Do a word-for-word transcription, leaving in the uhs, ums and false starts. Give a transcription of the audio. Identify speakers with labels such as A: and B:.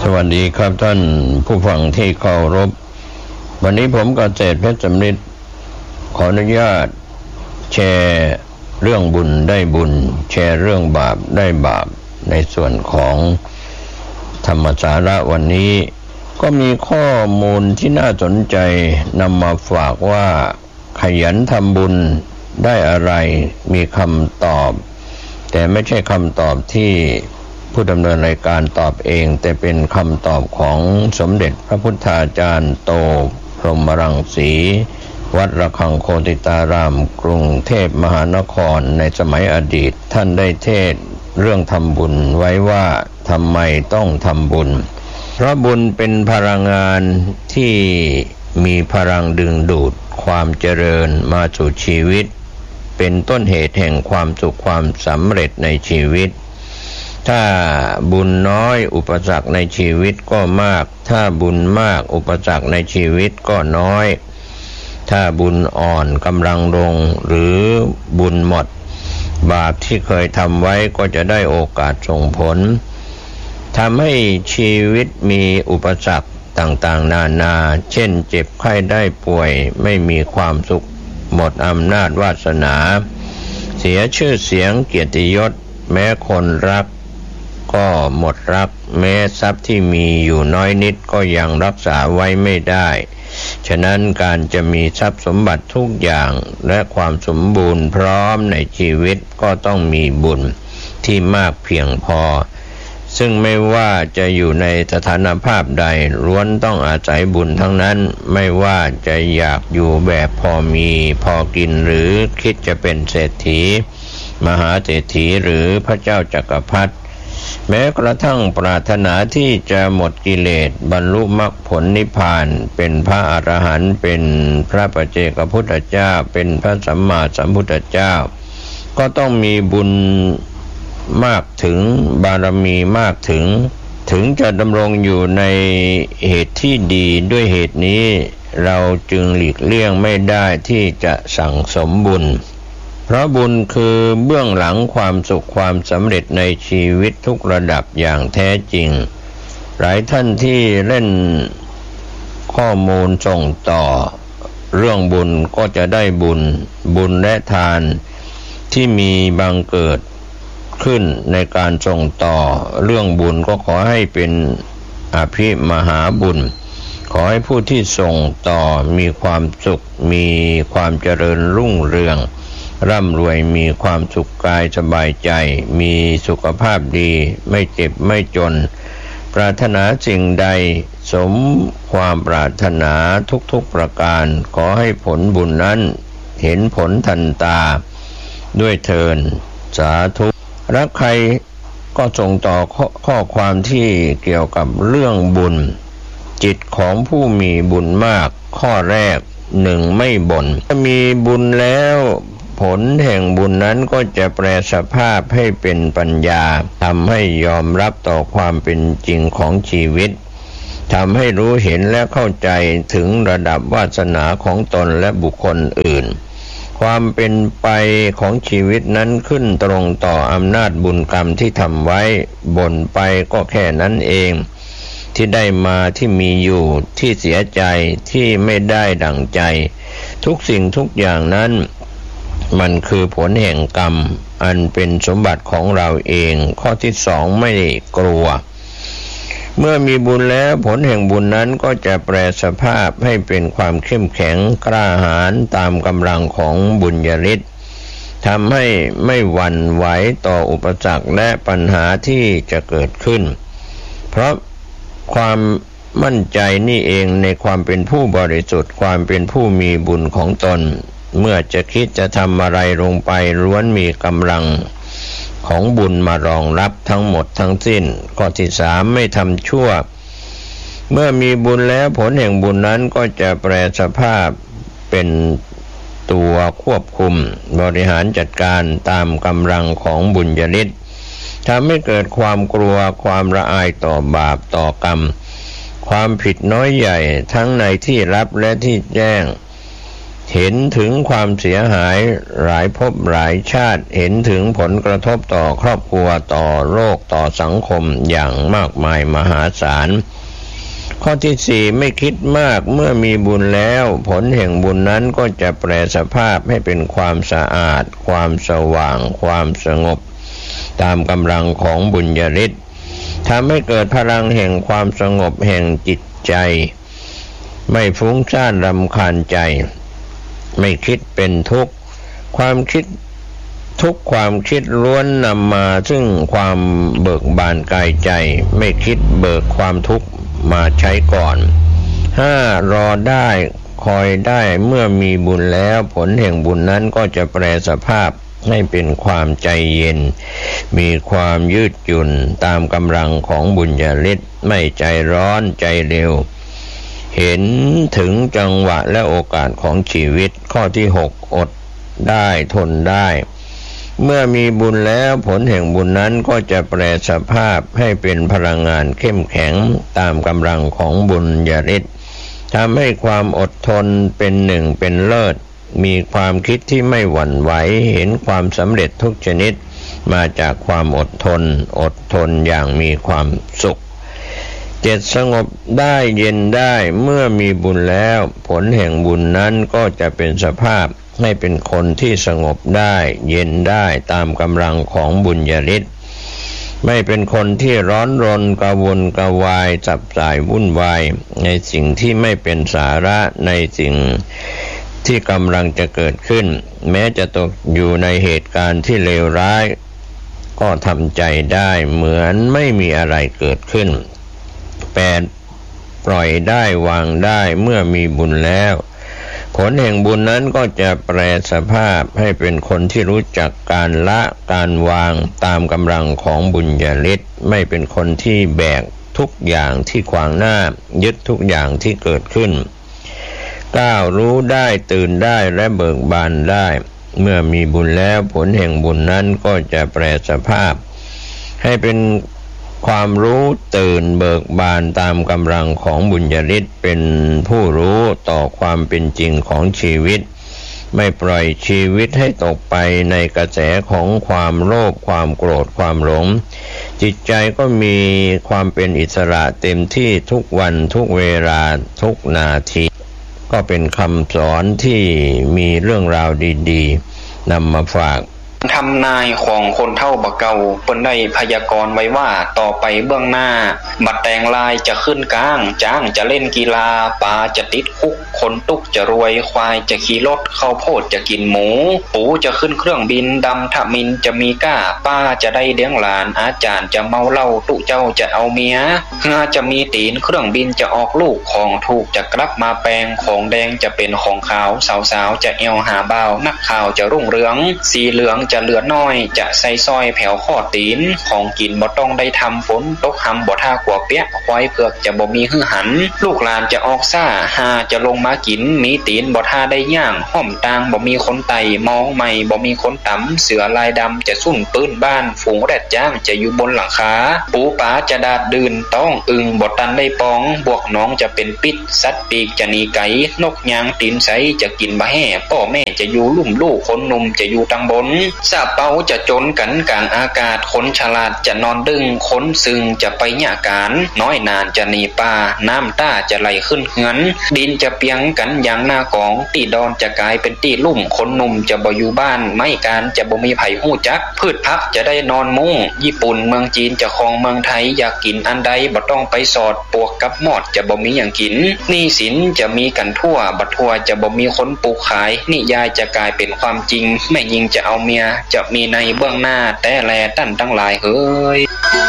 A: สวัสดีครับท่านผู้ฟังที่เคารพวันนี้ผมเกษตรเพชรสำริดขออนุญาตแชร์เรื่องบุญได้บุญแชร์เรื่องบาปได้บาปในส่วนของธรรมสาระวันนี้ก็มีข้อมูลที่น่าสนใจนำมาฝากว่าขยันทำบุญได้อะไรมีคำตอบแต่ไม่ใช่คำตอบที่ผู้ดำเนินรายการตอบเองแต่เป็นคำตอบของสมเด็จพระพุทธาจารย์โตพรหมรังสีวัดระฆังโคติตารามกรุงเทพมหานครในสมัยอดีตท่านได้เทศน์เรื่องทำบุญไว้ว่าทำไมต้องทำบุญเพราะบุญเป็นพลังงานที่มีพลังดึงดูดความเจริญมาสู่ชีวิตเป็นต้นเหตุแห่งความสุขความสำเร็จในชีวิตถ้าบุญน้อยอุปสรรคในชีวิตก็มากถ้าบุญมากอุปสรรคในชีวิตก็น้อยถ้าบุญอ่อนกำลังลงหรือบุญหมดบาปที่เคยทำไว้ก็จะได้โอกาสส่งผลทำให้ชีวิตมีอุปสรรคต่างๆนานาเช่นเจ็บไข้ได้ป่วยไม่มีความสุขหมดอำนาจวาสนาเสียชื่อเสียงเกียรติยศแม้คนรักก็หมดรักแม้ทรัพย์ที่มีอยู่น้อยนิดก็ยังรักษาไว้ไม่ได้ฉะนั้นการจะมีทรัพย์สมบัติทุกอย่างและความสมบูรณ์พร้อมในชีวิตก็ต้องมีบุญที่มากเพียงพอซึ่งไม่ว่าจะอยู่ในสถานภาพใดล้วนต้องอาศัยบุญทั้งนั้นไม่ว่าจะอยากอยู่แบบพอมีพอกินหรือคิดจะเป็นเศรษฐีมหาเศรษฐีหรือพระเจ้าจักรพรรดิแม้กระทั่งปรารถนาที่จะหมดกิเลสบรรลุมรรคผลนิพพานเป็นพระอรหันต์เป็นพระปัจเจกพุทธเจ้าเป็นพระสัมมาสัมพุทธเจ้าก็ต้องมีบุญมากถึงบารมีมากถึงถึงจะดำรงอยู่ในเหตุที่ดีด้วยเหตุนี้เราจึงหลีกเลี่ยงไม่ได้ที่จะสั่งสมบุญเพราะบุญคือเบื้องหลังความสุขความสำเร็จในชีวิตทุกระดับอย่างแท้จริงหลายท่านที่เล่นข้อมูลส่งต่อเรื่องบุญก็จะได้บุญบุญและทานที่มีบังเกิดขึ้นในการส่งต่อเรื่องบุญก็ขอให้เป็นอภิมหาบุญขอให้ผู้ที่ส่งต่อมีความสุขมีความเจริญรุ่งเรืองร่ำรวยมีความสุขกายสบายใจมีสุขภาพดีไม่เจ็บไม่จนปรารถนาสิ่งใดสมความปรารถนาทุกๆประการขอให้ผลบุญนั้นเห็นผลทันตาด้วยเทินสาธุรักใครก็ส่งต่อข้อข้อความที่เกี่ยวกับเรื่องบุญจิตของผู้มีบุญมากข้อแรกหนึ่งไม่บ่นถ้ามีบุญแล้วผลแห่งบุญนั้นก็จะแปลสภาพให้เป็นปัญญาทำให้ยอมรับต่อความเป็นจริงของชีวิตทำให้รู้เห็นและเข้าใจถึงระดับวาสนาของตนและบุคคลอื่นความเป็นไปของชีวิตนั้นขึ้นตรงต่ออำนาจบุญกรรมที่ทำไว้บ่นไปก็แค่นั้นเองที่ได้มาที่มีอยู่ที่เสียใจที่ไม่ได้ดั่งใจทุกสิ่งทุกอย่างนั้นมันคือผลแห่งกรรมอันเป็นสมบัติของเราเองข้อที่สองไม่กลัวเมื่อมีบุญแล้วผลแห่งบุญนั้นก็จะแปลสภาพให้เป็นความเข้มแข็งกล้าหาญตามกำลังของบุญญาฤทธิ์ทำให้ไม่หวั่นไหวต่ออุปสรรคและปัญหาที่จะเกิดขึ้นเพราะความมั่นใจนี่เองในความเป็นผู้บริสุทธิ์ความเป็นผู้มีบุญของตนเมื่อจะคิดจะทำอะไรลงไปล้วนมีกำลังของบุญมารองรับทั้งหมดทั้งสิ้นข้อที่สามไม่ทำชั่วเมื่อมีบุญแล้วผลแห่งบุญนั้นก็จะแปลสภาพเป็นตัวควบคุมบริหารจัดการตามกำลังของบุญญาฤทธิ์ทำให้เกิดความกลัวความละอายต่อบาปต่อกรรมความผิดน้อยใหญ่ทั้งในที่ลับและที่แจ้งเห็นถึงความเสียหายหลายภพหลายชาติเห็นถึงผลกระทบต่อครอบครัวต่อโลกต่อสังคมอย่างมากมายมหาศาลข้อที่สี่ไม่คิดมากเมื่อมีบุญแล้วผลแห่งบุญนั้นก็จะแปลสภาพให้เป็นความสะอาดความสว่างความสงบตามกำลังของบุญญาฤทธิ์ทำให้เกิดพลังแห่งความสงบแห่งจิตใจไม่ฟุ้งซ่านรำคาญใจไม่คิดเป็นทุกข์ความคิดทุกความคิดล้วนนำมาซึ่งความเบิกบานกายใจไม่คิดเบิกความทุกข์มาใช้ก่อนห้ารอได้คอยได้เมื่อมีบุญแล้วผลแห่งบุญนั้นก็จะแปลสภาพให้เป็นความใจเย็นมีความยืดหยุ่นตามกำลังของบุญญาฤทธิ์ไม่ใจร้อนใจเร็วเห็นถึงจังหวะและโอกาสของชีวิตข้อที่หกอดได้ทนได้เมื่อมีบุญแล้วผลแห่งบุญนั้นก็จะแปลสภาพให้เป็นพลังงานเข้มแข็งตามกำลังของบุญญาฤทธิ์ทำให้ความอดทนเป็นหนึ่งเป็นเลิศมีความคิดที่ไม่หวั่นไหวเห็นความสำเร็จทุกชนิดมาจากความอดทนอดทนอย่างมีความสุขเจ็ดสงบได้เย็นได้เมื่อมีบุญแล้วผลแห่งบุญนั้นก็จะเป็นสภาพให้เป็นคนที่สงบได้เย็นได้ตามกำลังของบุญญาฤทธิ์ไม่เป็นคนที่ร้อนรนกระวนกระวายจับจ่ายวุ่นวายในสิ่งที่ไม่เป็นสาระในสิ่งที่กำลังจะเกิดขึ้นแม้จะตกอยู่ในเหตุการณ์ที่เลวร้ายก็ทำใจได้เหมือนไม่มีอะไรเกิดขึ้นแปดปล่อยได้วางได้เมื่อมีบุญแล้วผลแห่งบุญนั้นก็จะแปลสภาพให้เป็นคนที่รู้จักการละการวางตามกำลังของบุญญาฤทธิ์ไม่เป็นคนที่แบกทุกอย่างที่ขวางหน้ายึดทุกอย่างที่เกิดขึ้นเก้ารู้ได้ตื่นได้และเบิกบานได้เมื่อมีบุญแล้วผลแห่งบุญนั้นก็จะแปลสภาพให้เป็นความรู้ตื่นเบิกบานตามกำลังของบุญญาฤทธิ์เป็นผู้รู้ต่อความเป็นจริงของชีวิตไม่ปล่อยชีวิตให้ตกไปในกระแสของความโลภความโกรธความหลงจิตใจก็มีความเป็นอิสระเต็มที่ทุกวันทุกเวลาทุกนาทีก็เป็นคำสอนที่มีเรื่องราวดีๆนำมาฝาก
B: ทำนายของคนเฒ่าบะเก่าเปิ้นได้พยากรณ์ไว้ว่าต่อไปเบื้องหน้าบัดแตงลายจะขึ้นกลางจ้างจะเล่นกีฬาปลาจะติดคุกคนตุกจะรวยควายจะขี่รถข้าวโพดจะกินหมูปูจะขึ้นเครื่องบินดำทมินจะมีก้าป้าจะได้เลี้ยงหลานอาจารย์จะเมาเหล้าตุเจ้าจะเอาเมียเฮือจะมีตีนเครื่องบินจะออกลูกของถูกจะกลับมาแปลงของแดงจะเป็นของขาวสาวๆจะเอวหาบ่าวนักข่าวจะรุ่งเรืองสีเหลืองจะเหลือน้อยจะใส่ซอยแผ่วข้อตีนของกินบ่ต้องได้ทำฝนตกหำบ่ท่ากว่าเปียควายเผือกจะบ่มีหื้อหันลูกหลานจะออกซ่าหาจะลงมากินมีตีนบ่ท่าได้ย่างห้อมตางบ่มีคนไต่มองใหม่บ่มีคนตำเสือลายดำจะสุ่นปื้นบ้านฝูงแรดจ้างจะอยู่บนหลังคาปูป๋าจะดาดดื่นต้องอึงบ่ตันได้ปองบวกน้องจะเป็นปิดสัตว์ปีกจะหนีไก่นกยางตีนใสจะกินบะแห่พ่อแม่จะอยู่ลุ่มลูกคนหนุ่มจะอยู่ตังบนซาเปาจะจนกันกลางอากาศคนฉลาดจะนอนดึงคนซึงจะไปหญ้าการน้อยนานจะหนีป่าน้ำต้าจะไหลขึ้นเหือนดินจะเปียงกันอย่างหน้ากองตีดอนจะกลายเป็นตีลุ่มคนหนุ่มจะบ่อยู่บ้านไม่การจะบ่มีไผฮู้จักพืชพักจะได้นอนมุ้งญี่ปุ่นเมืองจีนจะครองเมืองไทยอยากกินอันใดบ่ต้องไปสอดปวกกับหมอดจะบ่มีอย่างกินหนี้สินจะมีกันทั่วบัดทั่วจะบ่มีคนปลูกขายนิยายจะกลายเป็นความจริงแม่ยิงจะเอาเมียจะมีในเบื้องหน้าแต่แลตั้นทั้งหลายเฮ้ย